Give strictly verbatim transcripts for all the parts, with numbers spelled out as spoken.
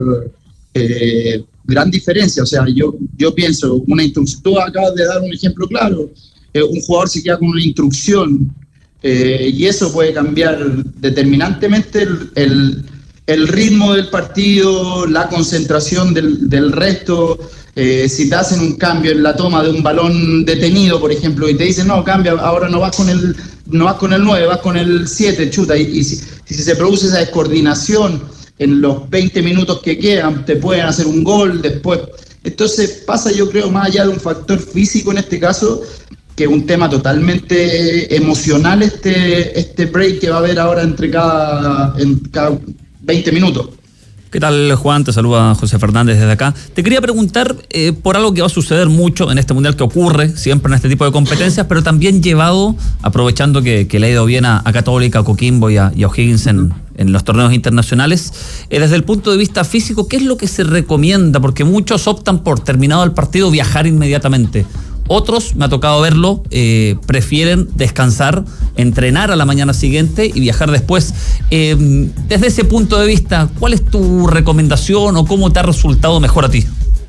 eh, gran diferencia. O sea, yo, yo pienso, una instrucción, tú acabas de dar un ejemplo claro, eh, un jugador se queda con una instrucción eh, y eso puede cambiar determinantemente el, el, el ritmo del partido, la concentración del, del resto. Eh, si te hacen un cambio en la toma de un balón detenido, por ejemplo, y te dicen, no, cambia, ahora no vas con el, no vas con el nueve, vas con el siete, chuta, y, y si, si se produce esa descoordinación en los veinte minutos que quedan, te pueden hacer un gol después. Entonces pasa, yo creo, más allá de un factor físico en este caso, que un tema totalmente emocional este, este break que va a haber ahora entre cada, en cada veinte minutos. ¿Qué tal, Juan? Te saluda José Fernández desde acá. Te quería preguntar eh, por algo que va a suceder mucho en este Mundial, que ocurre siempre en este tipo de competencias, pero también llevado, aprovechando que, que le ha ido bien a, a Católica, a Coquimbo y a, y a O'Higgins en, en los torneos internacionales. Eh, desde el punto de vista físico, ¿qué es lo que se recomienda? Porque muchos optan por, terminado el partido, viajar inmediatamente. Otros, me ha tocado verlo, eh, prefieren descansar, entrenar a la mañana siguiente y viajar después. Eh, desde ese punto de vista, ¿cuál es tu recomendación o cómo te ha resultado mejor a ti?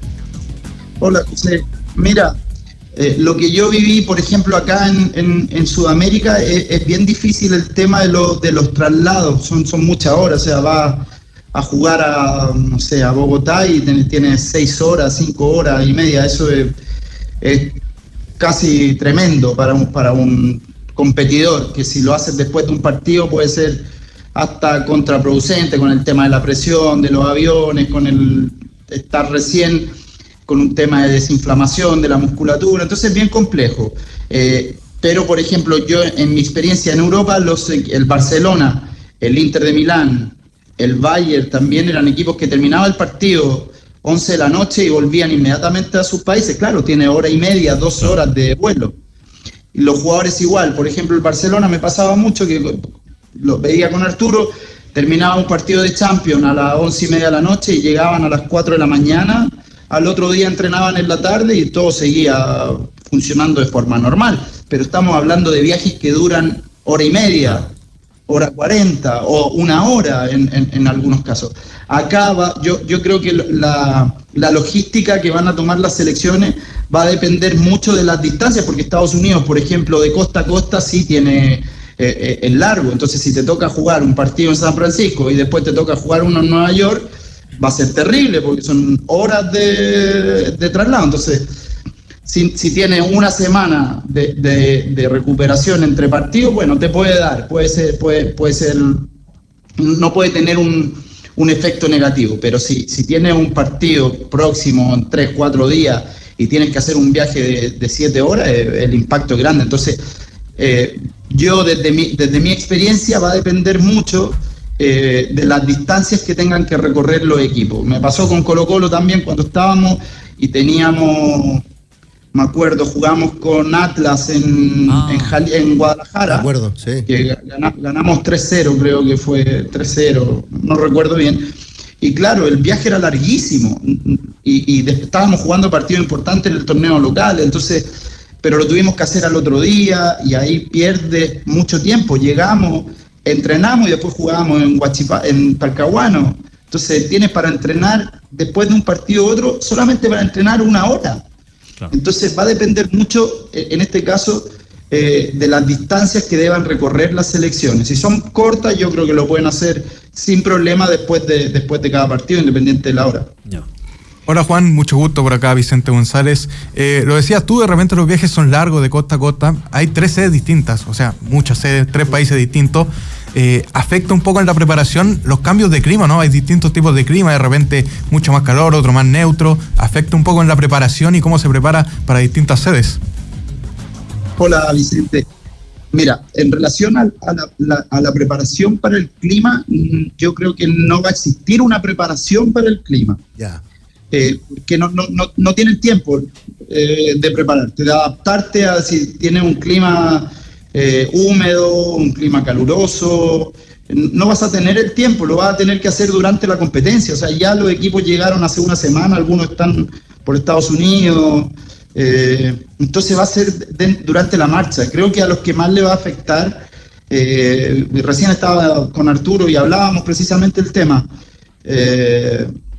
Hola, José. Mira, eh, lo que yo viví, por ejemplo, acá en, en, en Sudamérica, es, es bien difícil el tema de, lo, de los traslados. Son, son muchas horas, o sea, va a jugar a, no sé, a Bogotá y tiene, tiene seis horas, cinco horas y media. Eso es... es casi tremendo para un, para un competidor, que si lo haces después de un partido puede ser hasta contraproducente con el tema de la presión, de los aviones, con el estar recién con un tema de desinflamación de la musculatura. Entonces es bien complejo. Eh, pero, por ejemplo, yo en mi experiencia en Europa, los, el Barcelona, el Inter de Milán, el Bayern también eran equipos que terminaba el partido once de la noche y volvían inmediatamente a sus países. Claro, tiene hora y media, dos horas de vuelo. Y los jugadores igual. Por ejemplo, el Barcelona me pasaba mucho que lo veía con Arturo, terminaba un partido de Champions a las once y media de la noche y llegaban a las cuatro de la mañana. Al otro día entrenaban en la tarde y todo seguía funcionando de forma normal. Pero estamos hablando de viajes que duran hora y media, hora cuarenta o una hora en, en, en algunos casos. Acá va, yo, yo creo que la, la logística que van a tomar las selecciones va a depender mucho de las distancias, porque Estados Unidos, por ejemplo, de costa a costa sí tiene eh, eh, el largo. Entonces, si te toca jugar un partido en San Francisco y después te toca jugar uno en Nueva York, va a ser terrible, porque son horas de, de traslado. Entonces, si, si tienes una semana de, de, de recuperación entre partidos, bueno, te puede dar, puede ser, puede, puede ser, no puede tener un, un efecto negativo, pero si, si tienes un partido próximo en tres, cuatro días y tienes que hacer un viaje de, de siete horas, eh, el impacto es grande. Entonces, eh, yo desde mi, desde mi experiencia va a depender mucho eh, de las distancias que tengan que recorrer los equipos. Me pasó con Colo Colo también cuando estábamos y teníamos... Me acuerdo, jugamos con Atlas en, ah, en, Jali, en Guadalajara. De acuerdo, sí. Que gana, ganamos tres cero, creo que fue tres cero, no recuerdo bien. Y claro, el viaje era larguísimo. Y, y estábamos jugando partidos importantes en el torneo local, entonces, pero lo tuvimos que hacer al otro día y ahí pierdes mucho tiempo. Llegamos, entrenamos y después jugábamos en, Huachipa, en Talcahuano. Entonces tienes para entrenar después de un partido u otro, solamente para entrenar una hora. Entonces va a depender mucho, en este caso, eh, de las distancias que deban recorrer las selecciones. Si son cortas, yo creo que lo pueden hacer sin problema después de, después de cada partido, independiente de la hora. Yeah. Hola Juan, mucho gusto por acá, Vicente González. Eh, lo decías tú, de repente los viajes son largos de costa a costa. Hay tres sedes distintas, o sea, muchas sedes, tres países distintos. Eh, afecta un poco en la preparación los cambios de clima, ¿no? Hay distintos tipos de clima, de repente mucho más calor, otro más neutro. Afecta un poco en la preparación y cómo se prepara para distintas sedes. Hola Vicente. Mira, en relación a, a, la, la, a la preparación para el clima, yo creo que no va a existir una preparación para el clima. Ya. Eh, que no, no, no, no tienen tiempo eh, de prepararte, de adaptarte a si tienes un clima eh, húmedo, un clima caluroso. No vas a tener el tiempo, lo vas a tener que hacer durante la competencia. O sea, ya los equipos llegaron hace una semana, algunos están por Estados Unidos, eh, entonces va a ser de, durante la marcha. Creo que a los que más le va a afectar, eh, recién estaba con Arturo y hablábamos precisamente del tema, eh,